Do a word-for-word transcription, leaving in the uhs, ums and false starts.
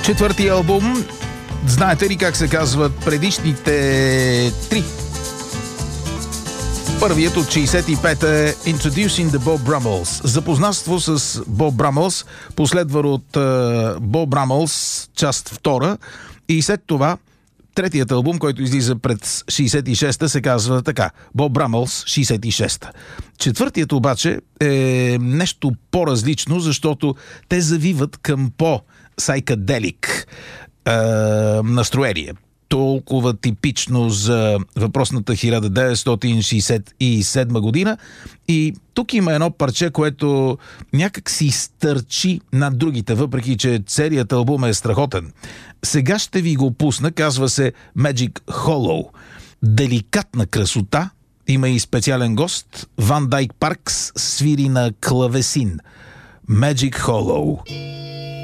Четвъртия албум. Знаете ли как се казват предишните три? Първият от шейсет и пета е Introducing the Beau Brummels. Запознанство с Beau Brummels, последвано от uh, Beau Brummels, част втора. И след това третият албум, който излиза пред шейсет и шеста, се казва така: Beau Brummels шейсет и шеста. Четвъртият обаче е нещо по-различно, защото те завиват към по-сайкаделик е, настроение. Толкова типично за въпросната хиляда деветстотин шейсет и седма година. И тук има едно парче, което някак си стърчи над другите, въпреки че целият албум е страхотен. Сега ще ви го пусна, казва се Magic Hollow. Деликатна красота, има и специален гост. Ван Дайк Паркс свири на клавесин. Magic Hollow.